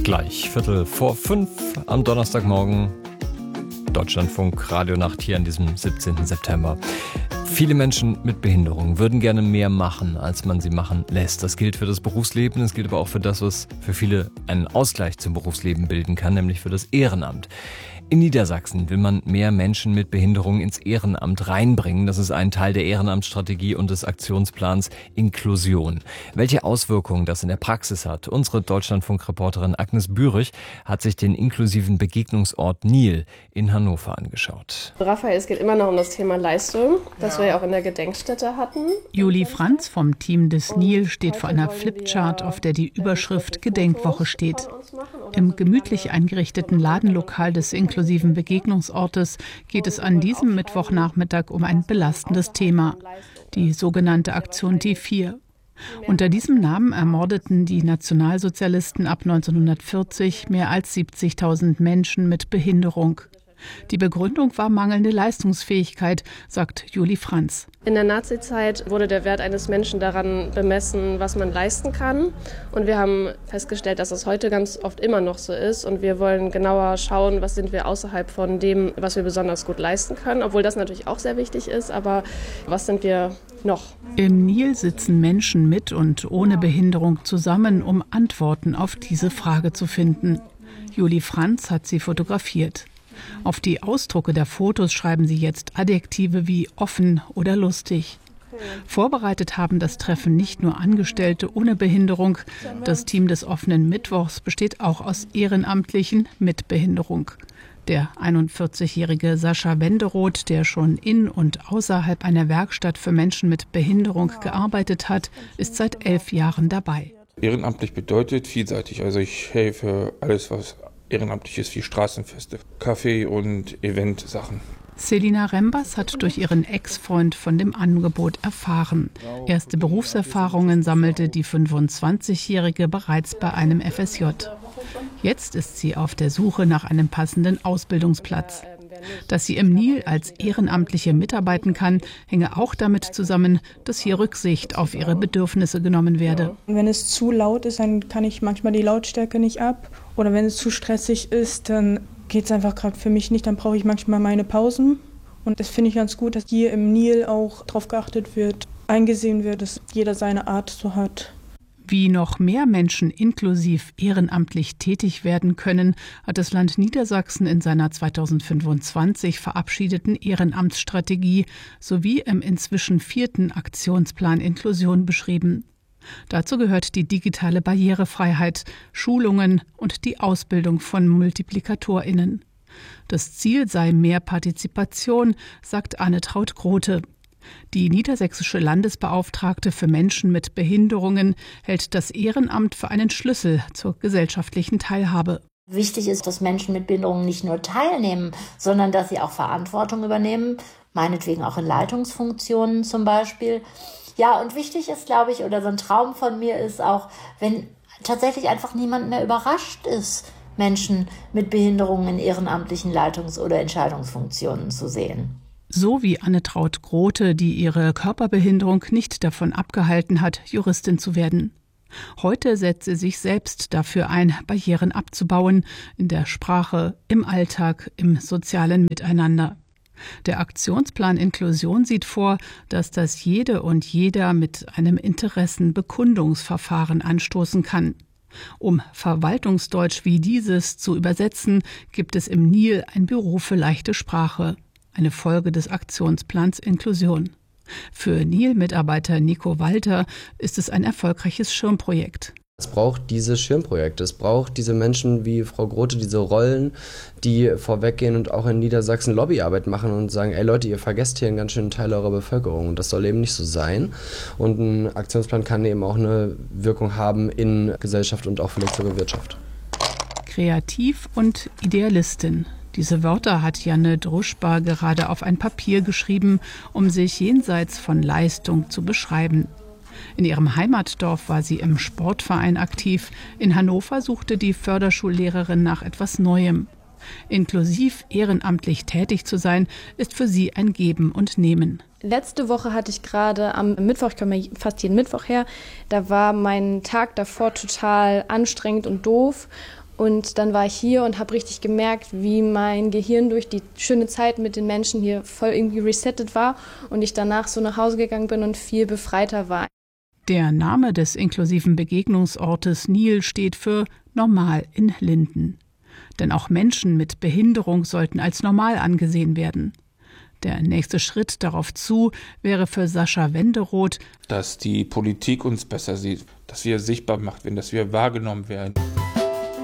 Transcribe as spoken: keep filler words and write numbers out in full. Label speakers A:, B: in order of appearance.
A: Gleich Viertel vor fünf am Donnerstagmorgen. Deutschlandfunk Radionacht hier an diesem siebzehnten September. Viele Menschen mit Behinderung würden gerne mehr machen, als man sie machen lässt. Das gilt für das Berufsleben, das gilt aber auch für das, was für viele einen Ausgleich zum Berufsleben bilden kann, nämlich für das Ehrenamt. In Niedersachsen will man mehr Menschen mit Behinderung ins Ehrenamt reinbringen. Das ist ein Teil der Ehrenamtsstrategie und des Aktionsplans Inklusion. Welche Auswirkungen das in der Praxis hat? Unsere Deutschlandfunk-Reporterin Agnes Bürich hat sich den inklusiven Begegnungsort Nil in Hannover angeschaut.
B: Raphael, es geht immer noch um das Thema Leistung, das wir ja auch in der Gedenkstätte hatten.
C: Juli Franz vom Team des Nil steht vor einer Flipchart, auf der die Überschrift Gedenkwoche steht. Im gemütlich eingerichteten Ladenlokal des inklusiven Begegnungsortes geht es an diesem Mittwochnachmittag um ein belastendes Thema, die sogenannte Aktion T vier. Unter diesem Namen ermordeten die Nationalsozialisten ab neunzehnhundertvierzig mehr als siebzigtausend Menschen mit Behinderung. Die Begründung war mangelnde Leistungsfähigkeit, sagt Juli Franz.
B: In der Nazizeit wurde der Wert eines Menschen daran bemessen, was man leisten kann. Und wir haben festgestellt, dass es heute ganz oft immer noch so ist. Und wir wollen genauer schauen, was sind wir außerhalb von dem, was wir besonders gut leisten können. Obwohl das natürlich auch sehr wichtig ist. Aber was sind wir noch?
C: Im Nil sitzen Menschen mit und ohne Behinderung zusammen, um Antworten auf diese Frage zu finden. Juli Franz hat sie fotografiert. Auf die Ausdrucke der Fotos schreiben sie jetzt Adjektive wie offen oder lustig. Vorbereitet haben das Treffen nicht nur Angestellte ohne Behinderung. Das Team des offenen Mittwochs besteht auch aus Ehrenamtlichen mit Behinderung. Der einundvierzigjährige Sascha Wenderoth, der schon in und außerhalb einer Werkstatt für Menschen mit Behinderung gearbeitet hat, ist seit elf Jahren dabei.
D: Ehrenamtlich bedeutet vielseitig. Also ich helfe alles, was ehrenamtlich ist, wie Straßenfeste, Kaffee- und Eventsachen.
C: Selina Rembers hat durch ihren Ex-Freund von dem Angebot erfahren. Erste Berufserfahrungen sammelte die fünfundzwanzigjährige bereits bei einem F S J. Jetzt ist sie auf der Suche nach einem passenden Ausbildungsplatz. Dass sie im Nil als Ehrenamtliche mitarbeiten kann, hänge auch damit zusammen, dass hier Rücksicht auf ihre Bedürfnisse genommen werde.
E: Wenn es zu laut ist, dann kann ich manchmal die Lautstärke nicht ab. Oder wenn es zu stressig ist, dann geht es einfach gerade für mich nicht. Dann brauche ich manchmal meine Pausen. Und das finde ich ganz gut, dass hier im Nil auch darauf geachtet wird, eingesehen wird, dass jeder seine Art so hat.
C: Wie noch mehr Menschen inklusiv ehrenamtlich tätig werden können, hat das Land Niedersachsen in seiner zweitausendfünfundzwanzig verabschiedeten Ehrenamtsstrategie sowie im inzwischen vierten Aktionsplan Inklusion beschrieben. Dazu gehört die digitale Barrierefreiheit, Schulungen und die Ausbildung von MultiplikatorInnen. Das Ziel sei mehr Partizipation, sagt Anne-Traut Grote. Die niedersächsische Landesbeauftragte für Menschen mit Behinderungen hält das Ehrenamt für einen Schlüssel zur gesellschaftlichen Teilhabe.
F: Wichtig ist, dass Menschen mit Behinderungen nicht nur teilnehmen, sondern dass sie auch Verantwortung übernehmen, meinetwegen auch in Leitungsfunktionen zum Beispiel. Ja, und wichtig ist, glaube ich, oder so ein Traum von mir ist auch, wenn tatsächlich einfach niemand mehr überrascht ist, Menschen mit Behinderungen in ehrenamtlichen Leitungs- oder Entscheidungsfunktionen zu sehen.
C: So wie Anne-Traut Grote, die ihre Körperbehinderung nicht davon abgehalten hat, Juristin zu werden. Heute setzt sie sich selbst dafür ein, Barrieren abzubauen, in der Sprache, im Alltag, im sozialen Miteinander. Der Aktionsplan Inklusion sieht vor, dass das jede und jeder mit einem Interessenbekundungsverfahren anstoßen kann. Um Verwaltungsdeutsch wie dieses zu übersetzen, gibt es im Nil ein Büro für leichte Sprache. Eine Folge des Aktionsplans Inklusion. Für Nil-Mitarbeiter Nico Walter ist es ein erfolgreiches Schirmprojekt.
G: Es braucht diese Schirmprojekte, es braucht diese Menschen wie Frau Grote, diese Rollen, die vorweggehen und auch in Niedersachsen Lobbyarbeit machen und sagen, ey Leute, ihr vergesst hier einen ganz schönen Teil eurer Bevölkerung und das soll eben nicht so sein. Und ein Aktionsplan kann eben auch eine Wirkung haben in Gesellschaft und auch vielleicht sogar Wirtschaft.
C: Kreativ und Idealistin. Diese Wörter hat Janne Druschba gerade auf ein Papier geschrieben, um sich jenseits von Leistung zu beschreiben. In ihrem Heimatdorf war sie im Sportverein aktiv. In Hannover suchte die Förderschullehrerin nach etwas Neuem. Inklusiv ehrenamtlich tätig zu sein, ist für sie ein Geben und Nehmen.
B: Letzte Woche hatte ich gerade am Mittwoch, ich komme fast jeden Mittwoch her, da war mein Tag davor total anstrengend und doof.
H: Und dann war ich hier und habe richtig gemerkt, wie mein Gehirn durch die schöne Zeit mit den Menschen hier voll irgendwie resettet war und ich danach so nach Hause gegangen bin und viel befreiter war.
C: Der Name des inklusiven Begegnungsortes Nil steht für Normal in Linden. Denn auch Menschen mit Behinderung sollten als normal angesehen werden. Der nächste Schritt darauf zu wäre für Sascha Wenderoth,
D: dass die Politik uns besser sieht, dass wir sichtbar gemacht werden, dass wir wahrgenommen werden.